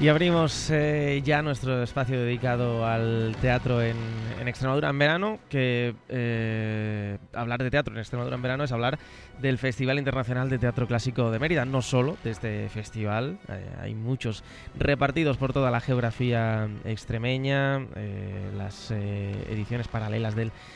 Y abrimos ya nuestro espacio dedicado al teatro en Extremadura en verano, que hablar de teatro en Extremadura en verano es hablar del Festival Internacional de Teatro Clásico de Mérida. No solo de este festival, hay muchos repartidos por toda la geografía extremeña, las ediciones paralelas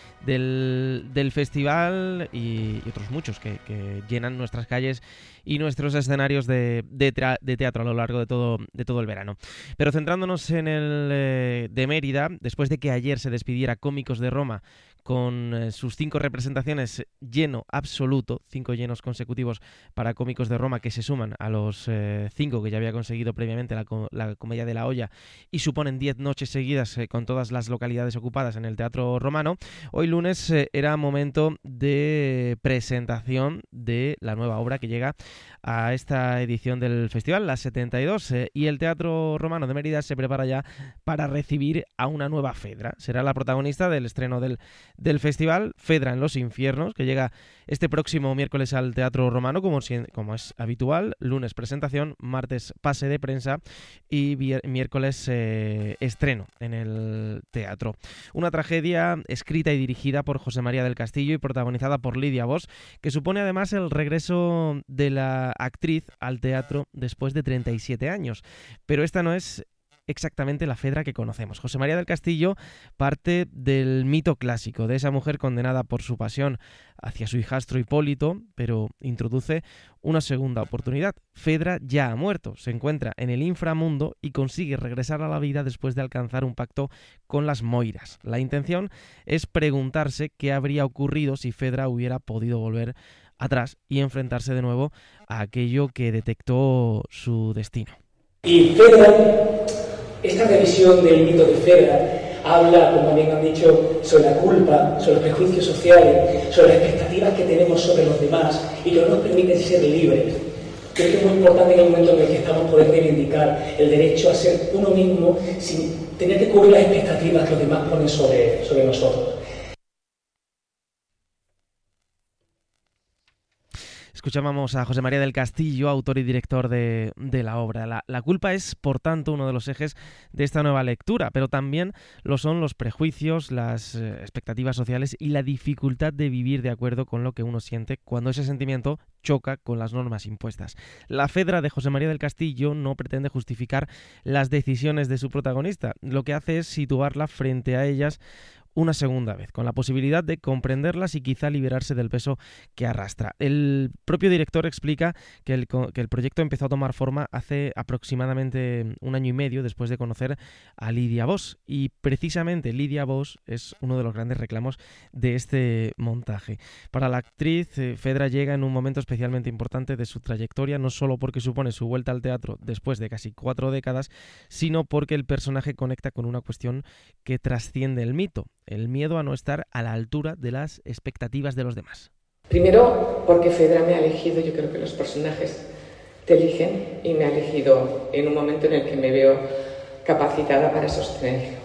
del festival y otros muchos que llenan nuestras calles y nuestros escenarios de teatro a lo largo de todo el verano. Pero centrándonos en el de Mérida, después de que ayer se despidiera Cómicos de Roma con sus 5 representaciones lleno absoluto, 5 llenos consecutivos para Cómicos de Roma, que se suman a los 5 que ya había conseguido previamente la Comedia de la Hoya y suponen 10 noches seguidas con todas las localidades ocupadas en el Teatro Romano. Hoy lunes era momento de presentación de la nueva obra que llega a esta edición del festival, la 72, y el Teatro Romano de Mérida se prepara ya para recibir a una nueva Fedra. Será la protagonista del estreno del festival, Fedra en los infiernos, que llega este próximo miércoles al Teatro Romano, como es habitual. Lunes presentación, martes pase de prensa y miércoles estreno en el teatro. Una tragedia escrita y dirigida por José María del Castillo y protagonizada por Lidia Bosch, que supone además el regreso de la actriz al teatro después de 37 años. Pero esta no es exactamente la Fedra que conocemos. José María del Castillo parte del mito clásico, de esa mujer condenada por su pasión hacia su hijastro Hipólito, pero introduce una segunda oportunidad. Fedra ya ha muerto, se encuentra en el inframundo y consigue regresar a la vida después de alcanzar un pacto con las Moiras. La intención es preguntarse qué habría ocurrido si Fedra hubiera podido volver atrás y enfrentarse de nuevo a aquello que detectó su destino. Y Fedra, esta revisión del mito de Fedra habla, como bien han dicho, sobre la culpa, sobre los prejuicios sociales, sobre las expectativas que tenemos sobre los demás y que no nos permiten ser libres. Creo que es muy importante en el momento en el que estamos poder reivindicar el derecho a ser uno mismo sin tener que cubrir las expectativas que los demás ponen sobre nosotros. Escuchábamos a José María del Castillo, autor y director de la obra. La culpa es, por tanto, uno de los ejes de esta nueva lectura, pero también lo son los prejuicios, las expectativas sociales y la dificultad de vivir de acuerdo con lo que uno siente cuando ese sentimiento choca con las normas impuestas. La Fedra de José María del Castillo no pretende justificar las decisiones de su protagonista, lo que hace es situarla frente a ellas una segunda vez, con la posibilidad de comprenderlas y quizá liberarse del peso que arrastra. El propio director explica que el proyecto empezó a tomar forma hace aproximadamente 1 año y medio después de conocer a Lidia Bosch, y precisamente Lidia Bosch es uno de los grandes reclamos de este montaje. Para la actriz, Fedra llega en un momento especialmente importante de su trayectoria, no solo porque supone su vuelta al teatro después de casi 4 décadas, sino porque el personaje conecta con una cuestión que trasciende el mito: el miedo a no estar a la altura de las expectativas de los demás. Primero, porque Fedra me ha elegido. Yo creo que los personajes te eligen, y me ha elegido en un momento en el que me veo capacitada para sostenerlo.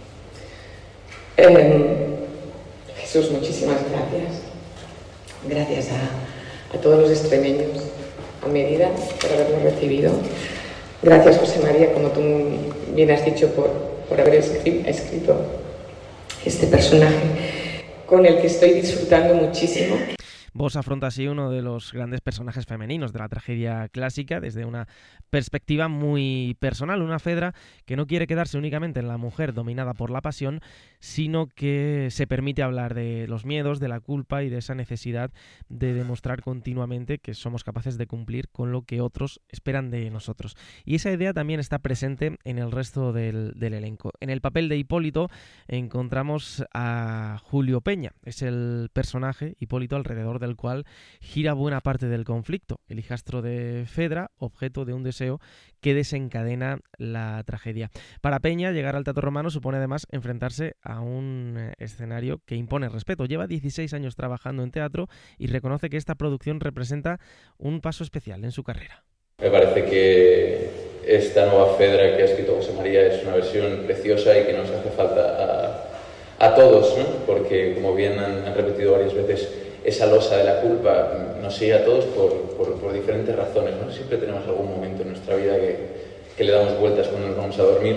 Jesús, muchísimas gracias. Gracias a todos los extremeños, a Mérida, por habernos recibido. Gracias, José María, como tú bien has dicho, por haber escrito este personaje con el que estoy disfrutando muchísimo. Bosch afronta así uno de los grandes personajes femeninos de la tragedia clásica desde una perspectiva muy personal, una Fedra que no quiere quedarse únicamente en la mujer dominada por la pasión, sino que se permite hablar de los miedos, de la culpa y de esa necesidad de demostrar continuamente que somos capaces de cumplir con lo que otros esperan de nosotros. Y esa idea también está presente en el resto del elenco. En el papel de Hipólito encontramos a Julio Peña. Es el personaje, Hipólito, alrededor del cual gira buena parte del conflicto. El hijastro de Fedra, objeto de un deseo que desencadena la tragedia. Para Peña, llegar al Teatro Romano supone además enfrentarse a un escenario que impone respeto. Lleva 16 años trabajando en teatro y reconoce que esta producción representa un paso especial en su carrera. Me parece que esta nueva Fedra que ha escrito José María es una versión preciosa y que nos hace falta a todos, ¿no? Porque, como bien han repetido varias veces, esa losa de la culpa nos sigue a todos por diferentes razones, ¿no? Siempre tenemos algún momento en nuestra vida que le damos vueltas cuando nos vamos a dormir.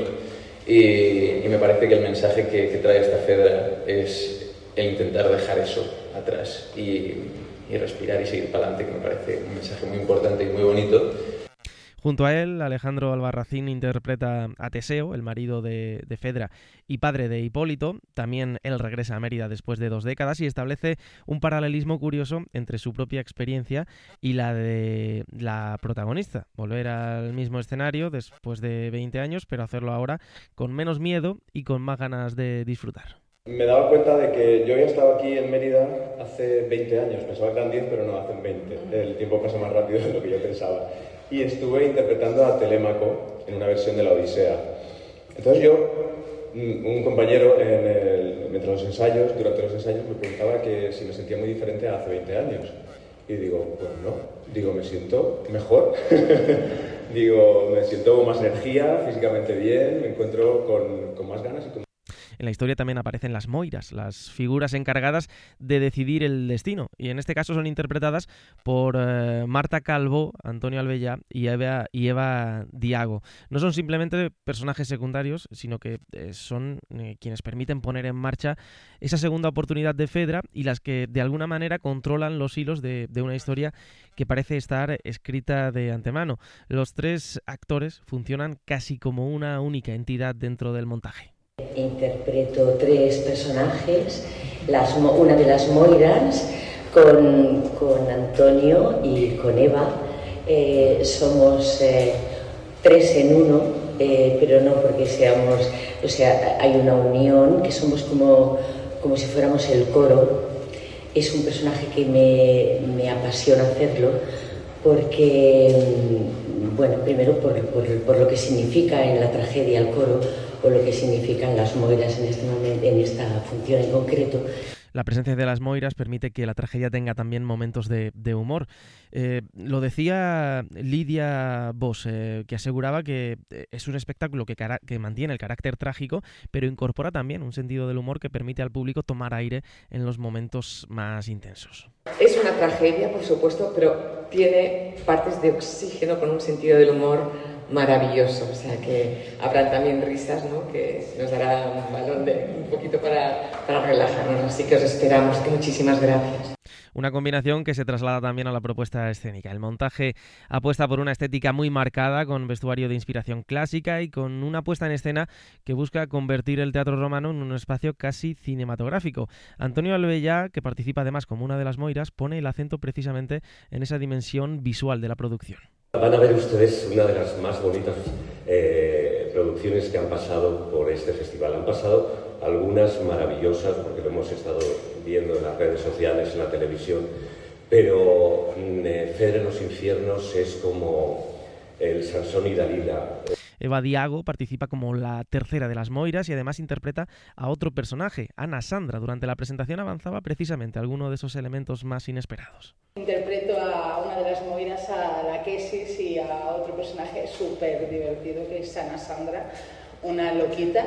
Y me parece que el mensaje que trae esta Fedra es el intentar dejar eso atrás y respirar y seguir para adelante, que me parece un mensaje muy importante y muy bonito. Junto a él, Alejandro Albarracín interpreta a Teseo, el marido de Fedra y padre de Hipólito. También él regresa a Mérida después de 2 décadas y establece un paralelismo curioso entre su propia experiencia y la de la protagonista. Volver al mismo escenario después de 20 años, pero hacerlo ahora con menos miedo y con más ganas de disfrutar. Me he dado cuenta de que yo había estado aquí en Mérida hace 20 años. Pensaba que eran 10, pero no, hacen 20. El tiempo pasa más rápido de lo que yo pensaba. Y estuve interpretando a Telémaco en una versión de la Odisea. Entonces un compañero durante los ensayos, me preguntaba que si me sentía muy diferente a hace 20 años. Y digo, pues no. Digo, me siento mejor. Digo, me siento con más energía, físicamente bien, me encuentro con más ganas y con... En la historia también aparecen las moiras, las figuras encargadas de decidir el destino. Y en este caso son interpretadas por Marta Calvo, Antonio Albellá y Eva Diago. No son simplemente personajes secundarios, sino que son quienes permiten poner en marcha esa segunda oportunidad de Fedra y las que de alguna manera controlan los hilos de una historia que parece estar escrita de antemano. Los 3 actores funcionan casi como una única entidad dentro del montaje. Interpreto 3 personajes, una de las moiras con Antonio y con Eva. Somos 3 en 1, pero no porque seamos, o sea, hay una unión, que somos como si fuéramos el coro. Es un personaje que me apasiona hacerlo porque, bueno, primero por lo que significa en la tragedia el coro, o lo que significan las moiras en esta función en concreto. La presencia de las moiras permite que la tragedia tenga también momentos de humor. Lo decía Lidia Bosch, que aseguraba que es un espectáculo que mantiene el carácter trágico, pero incorpora también un sentido del humor que permite al público tomar aire en los momentos más intensos. Es una tragedia, por supuesto, pero tiene partes de oxígeno con un sentido del humor maravilloso, o sea que habrá también risas, ¿no?, que nos dará un balón un poquito para relajarnos, así que os esperamos, que muchísimas gracias. Una combinación que se traslada también a la propuesta escénica. El montaje apuesta por una estética muy marcada, con vestuario de inspiración clásica y con una puesta en escena que busca convertir el teatro romano en un espacio casi cinematográfico. Antonio Albellá, que participa además como una de las moiras, pone el acento precisamente en esa dimensión visual de la producción. Van a ver ustedes una de las más bonitas producciones que han pasado por este festival. Han pasado algunas maravillosas, porque lo hemos estado viendo en las redes sociales, en la televisión, pero Fedra en los infiernos es como el Sansón y Dalila. Eva Diago participa como la tercera de las moiras y además interpreta a otro personaje, Ana Sandra. Durante la presentación avanzaba precisamente alguno de esos elementos más inesperados. Interpreto a una de las moiras, a la Quesis, y a otro personaje súper divertido que es Ana Sandra, una loquita,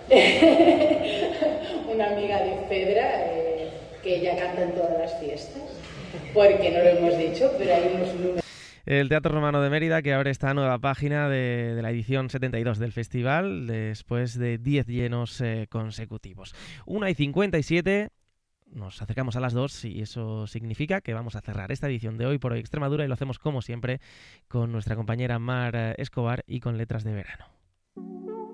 una amiga de Fedra, que ella canta en todas las fiestas, porque no lo hemos dicho, pero hay unos números. El Teatro Romano de Mérida, que abre esta nueva página de la edición 72 del festival, después de 10 llenos consecutivos. 1:57, nos acercamos a las 2 y eso significa que vamos a cerrar esta edición de Hoy por Hoy Extremadura, y lo hacemos como siempre con nuestra compañera Mar Escobar y con Letras de Verano.